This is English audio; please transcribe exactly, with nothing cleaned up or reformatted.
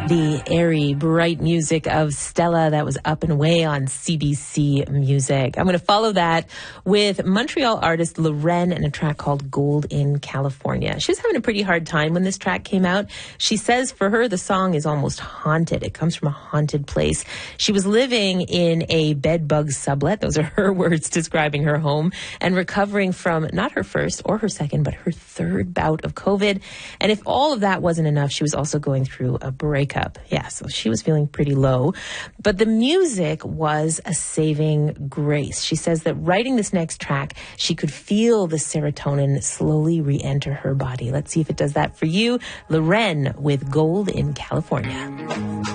The airy, bright music of Stella that was Up and Away on C B C Music. I'm going to follow that with Montreal artist Loren and a track called Gold in California. She was having a pretty hard time when this track came out. She says for her, the song is almost haunted. It comes from a haunted place. She was living in a bed bug sublet. Those are her words describing her home, and recovering from not her first or her second, but her third bout of COVID. And if all of that wasn't enough, she was also going through a breakup. Yeah, so she was feeling pretty low. But the music was a saving grace. She says that writing this next track, she could feel the serotonin slowly re-enter her body. Let's see if it does that for you. Loren with Gold in California.